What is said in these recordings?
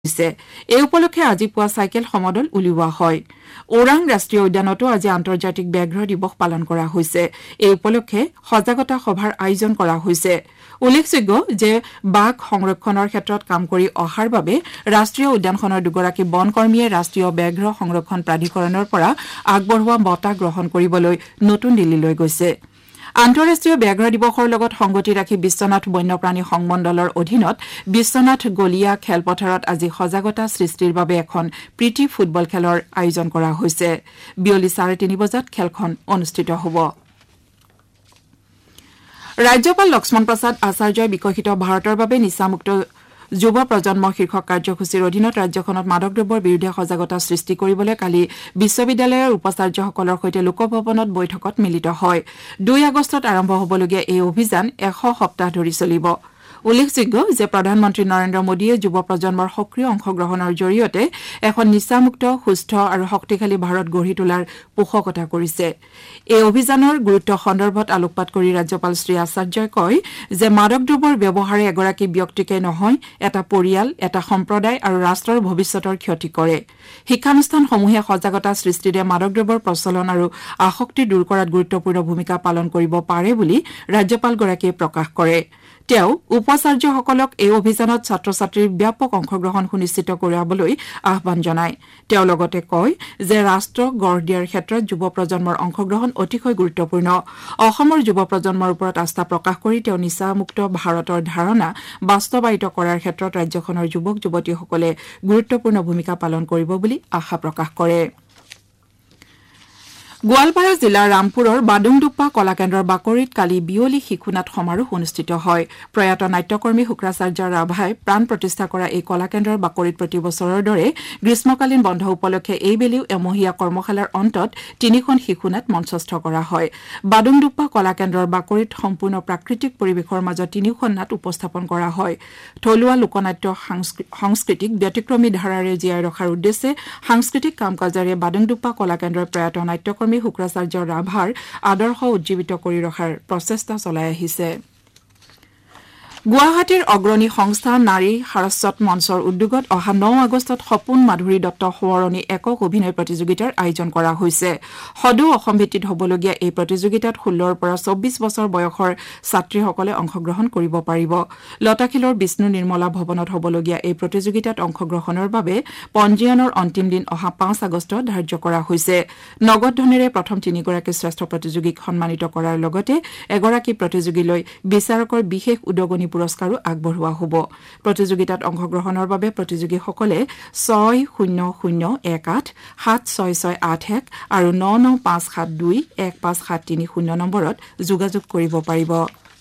এই উপলক্ষে আজি পুৱা সাইকেল সমদল উলিওৱা হয় ওৰাং ৰাষ্ট্ৰীয় উদ্যানতো আজি আন্তৰ্জাতিক ব্যাঘ্ৰ দিৱস পালন কৰা হৈছে এই উপলক্ষে সজাগতা সভাৰ আয়োজন কৰা হৈছে উল্লেখযোগ্য যে বাঘ সংৰক্ষণৰ ক্ষেত্ৰত কাম কৰি অহাৰ বাবে ৰাষ্ট্ৰীয় উদ্যানখনৰ দুগৰাকী বনকৰ্মীয়ে ৰাষ্ট্ৰীয় ব্যাঘ্ৰ সংৰক্ষণ প্ৰাধিকৰণৰ পৰা আগবঢ়োৱা বঁটা গ্ৰহণ কৰিবলৈ নতুন দিল্লীলৈ গৈছে আন্তঃৰাষ্ট্ৰীয় ব্যাঘ্ৰ দিৱসৰ লগত সংগতি ৰাখি বিশ্বনাথ বন্যপ্ৰাণী সংমণ্ডলৰ অধীনত বিশ্বনাথ গলিয়া খেলপথাৰত আজি সজাগতা সৃষ্টিৰ বাবে এখন প্ৰীতি ফুটবল খেলৰ আয়োজন কৰা হৈছে বিয়লি 3:30 বজাত খেলখন অনুষ্ঠিত হ'ব ৰাজ্যপাল লক্ষ্মণ প্ৰসাদ আচাৰ্যই বিকশিত ভাৰতৰ বাবে নিচামুক্ত যুৱ প্ৰজন্ম শীৰ্ষক কাৰ্যসূচীৰ অধীনত ৰাজ্যখনত মাদক দ্ৰব্যৰ বিৰুদ্ধে সজাগতা সৃষ্টি কৰিবলৈ কালি বিশ্ববিদ্যালয়ৰ উপাচাৰ্যসকলৰ সৈতে লোকভৱনত বৈঠকত মিলিত হয় 2 আগষ্টত আৰম্ভ হ'বলগীয়া এই অভিযান 100 সপ্তাহ ধৰি চলিব উল্লেখযোগ্য যে প্ৰধানমন্ত্ৰী নৰেন্দ্ৰ মোদীয়ে যুৱ প্ৰজন্মৰ সক্ৰিয় অংশগ্ৰহণৰ জৰিয়তে এখন নিচামুক্ত সুস্থ আৰু শক্তিশালী ভাৰত গঢ়ি তোলাৰ পোষকতা কৰিছে এই অভিযানৰ গুৰুত্ব সন্দৰ্ভত আলোকপাত কৰি ৰাজ্যপাল শ্ৰী আচাৰ্যই কয় যে মাদক দ্ৰব্যৰ ব্যৱহাৰে এগৰাকী ব্যক্তিকে নহয় এটা পৰিয়াল এটা সম্প্ৰদায় আৰু ৰাষ্ট্ৰৰ ভৱিষ্যতৰ ক্ষতি কৰে শিক্ষানুষ্ঠানসমূহে সজাগতা সৃষ্টিৰে মাদক দ্ৰব্যৰ প্ৰচলন আৰু আসক্তি দূৰ কৰাত গুৰুত্বপূৰ্ণ ভূমিকা পালন কৰিব পাৰে বুলি ৰাজ্যপালগৰাকীয়ে প্ৰকাশ কৰে তেওঁ উপাচাৰ্যসকলক এই অভিযানত ছাত্ৰ-ছাত্ৰীৰ ব্যাপক অংশগ্ৰহণ সুনিশ্চিত কৰাবলৈ আহ্বান জনায় তেওঁ লগতে কয় যে ৰাষ্ট্ৰ গঢ় দিয়াৰ ক্ষেত্ৰত যুৱ প্ৰজন্মৰ অংশগ্ৰহণ অতিশয় গুৰুত্বপূৰ্ণ অসমৰ যুৱ প্ৰজন্মৰ ওপৰত আস্থা প্ৰকাশ কৰি তেওঁ নিচামুক্ত ভাৰতৰ ধাৰণা বাস্তৱায়িত কৰাৰ ক্ষেত্ৰত ৰাজ্যখনৰ যুৱক যুৱতীসকলে গুৰুত্বপূৰ্ণ ভূমিকা পালন কৰিব বুলি আশা প্ৰকাশ কৰে গোৱালপাৰা জিলাৰ ৰামপুৰৰ বাডুংডুপ্পা কলাকেন্দ্ৰৰ বাকৰিত কালি বিয়লি শিশুনাট সমাৰোহ অনুষ্ঠিত হয় প্ৰয়াত নাট্যকৰ্মী শুক্ৰাচাৰ্য ৰাভাই প্ৰাণ প্ৰতিষ্ঠা কৰা এই কলাকেন্দ্ৰৰ বাকৰিত প্ৰতি বছৰৰ দৰে গ্ৰীষ্মকালীন বন্ধ উপলক্ষে এইবেলিও এমহীয়া কৰ্মশালাৰ অন্তত 3খন শিশুনাট মঞ্চস্থ কৰা হয় বাডুংডুপ্পা কলাকেন্দ্ৰৰ বাকৰিত সম্পূৰ্ণ প্ৰাকৃতিক পৰিৱেশৰ মাজত 3খন নাট উপস্থাপন কৰা হয় থলুৱা লোকনাট্য সংস্কৃতিক ব্যতিক্ৰমী ধাৰাৰে জীয়াই ৰখাৰ উদ্দেশ্যে সাংস্কৃতিক কাম-কাজেৰে বাডুংডুপ্পা কলাকেন্দ্ৰৰ প্ৰয়াত নাট্যকৰ্মী শুক্ৰাচাৰ্য ৰাভাৰ আদৰ্শ উজ্জীৱিত কৰি ৰখাৰ প্ৰচেষ্টা চলাই আহিছে গুৱাহাটীৰ অগ্ৰণী সংস্থা নাৰী সাৰস্বত মঞ্চৰ উদ্যোগত অহা 9 আগষ্টত সপোন মাধুৰী দত্ত সোঁৱৰণী একক অভিনয় প্ৰতিযোগিতাৰ আয়োজন কৰা হৈছে সদৌ অসম ভিত্তিত হ'বলগীয়া এই প্ৰতিযোগিতাত 16ৰ পৰা 24 বছৰ বয়সৰ ছাত্ৰীসকলে অংশগ্ৰহণ কৰিব পাৰিব লতাখিলৰ বিষ্ণু নিৰ্মলা ভৱনত হ'বলগীয়া এই প্ৰতিযোগিতাত অংশগ্ৰহণৰ বাবে পঞ্জীয়নৰ অন্তিম দিন অহা 5 আগষ্ট ধাৰ্য কৰা হৈছে নগদ ধনেৰে প্ৰথম 3গৰাকী শ্ৰেষ্ঠ প্ৰতিযোগীক সন্মানিত কৰাৰ লগতে এগৰাকী প্ৰতিযোগীলৈ বিচাৰকৰ বিশেষ উদগনি পুৰস্কাৰো আগবঢ়োৱা হ'ব প্ৰতিযোগিতাত অংশগ্ৰহণৰ বাবে প্ৰতিযোগীসকলে 6001876681 আৰু 9957215730 নম্বৰত যোগাযোগ কৰিব পাৰিব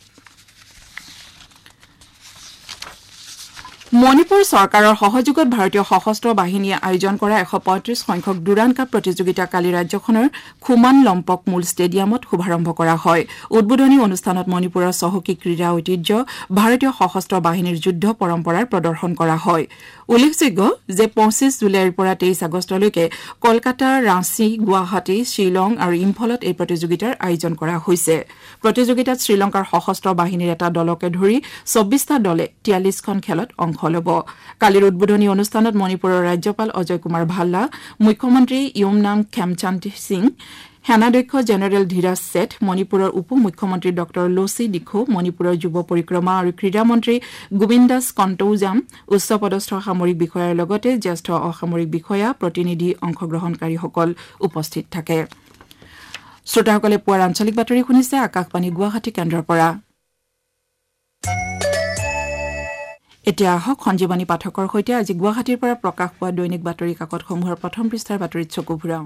মণিপুৰ চৰকাৰৰ সহযোগত ভাৰতীয় সশস্ত্ৰ বাহিনীয়ে আয়োজন কৰা 135 সংখ্যক ডুৰান কাপ প্ৰতিযোগিতা কালি ৰাজ্যখনৰ খুমান লম্পক মূল ষ্টেডিয়ামত শুভাৰম্ভ কৰা হয় উদ্বোধনী অনুষ্ঠানত মণিপুৰৰ চহকী ক্ৰীড়া ঐতিহ্য ভাৰতীয় সশস্ত্ৰ বাহিনীৰ যুদ্ধ পৰম্পৰাৰ প্ৰদৰ্শন কৰা হয় উল্লেখযোগ্য যে 25 জুলাইৰ পৰা 23 আগষ্টলৈকে কলকাতা ৰাঁচী গুৱাহাটী শ্বিলং আৰু ইম্ফলত এই প্ৰতিযোগিতাৰ আয়োজন কৰা হৈছে প্ৰতিযোগিতাত শ্ৰীলংকাৰ সশস্ত্ৰ বাহিনীৰ এটা দলকে ধৰি 24টা দলে 43খন খেলত অংশ ল'ব কালিৰ উদ্বোধনী অনুষ্ঠানত মণিপুৰৰ ৰাজ্যপাল অজয় কুমাৰ ভাল্লা মুখ্যমন্ত্ৰী ইউমনাম খেমচান্দ সিং সেনাধ্যক্ষ জেনেৰেল ধীৰাজ শেঠ মণিপুৰৰ উপ মুখ্যমন্ত্ৰী ডক্টৰ লোচি দিখো মণিপুৰৰ যুৱ পৰিক্ৰমা আৰু ক্ৰীড়া মন্ত্ৰী গোবিন্দাস কণ্টৌজাম উচ্চপদস্থ সামৰিক বিষয়াৰ লগতে জ্যেষ্ঠ অসামৰিক বিষয়া প্ৰতিনিধি অংশগ্ৰহণকাৰীসকল উপস্থিত থাকে শ্ৰোতাসকলে পুৱাৰ আঞ্চলিক বাতৰি শুনিছে আকাশবাণী গুৱাহাটী কেন্দ্ৰৰ পৰা এতিয়া আহক সঞ্জীৱনী পাঠকৰ সৈতে আজি গুৱাহাটীৰ পৰা প্ৰকাশ পোৱা দৈনিক বাতৰি কাকতসমূহৰ প্ৰথম পৃষ্ঠাৰ বাতৰিত চকু ফুৰাওঁ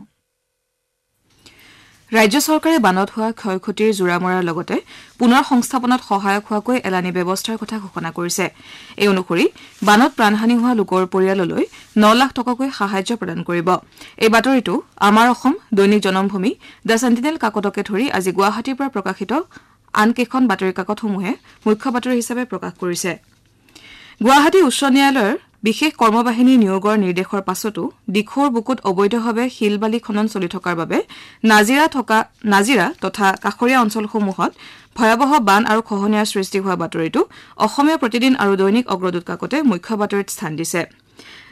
ৰাজ্য চৰকাৰে বানত হোৱা ক্ষয় ক্ষতিৰ জোৰা মৰাৰ লগতে পুনৰ সংস্থাপনত সহায়ক হোৱাকৈ এলানি ব্যৱস্থাৰ কথা ঘোষণা কৰিছে এই অনুসৰি বানত প্ৰাণহানি হোৱা লোকৰ পৰিয়াললৈ 9 লাখ টকাকৈ সাহায্য প্ৰদান কৰিব এই বাতৰিটো আমাৰ অসম দৈনিক জনমভূমি দ্য সেন্টিনেল কাকতকে ধৰি আজি গুৱাহাটীৰ পৰা প্ৰকাশিত আন কেইখন বাতৰি কাকতসমূহে মুখ্য বাতৰি হিচাপে প্ৰকাশ কৰিছে গুৱাহাটী উচ্চ ন্যায়ালয়ৰ বিশেষ কৰ্মবাহিনী নিয়োগৰ নিৰ্দেশৰ পাছতো দিখৌৰ বুকুত অবৈধভাৱে শিলবালি খনন চলি থকাৰ বাবে নাজিৰা তথা কাষৰীয়া অঞ্চলসমূহত ভয়াবহ বান আৰু খহনীয়াৰ সৃষ্টি হোৱা বাতৰিটো অসমীয়া প্ৰতিদিন আৰু দৈনিক অগ্ৰদূত কাকতে মুখ্য বাতৰিত স্থান দিছে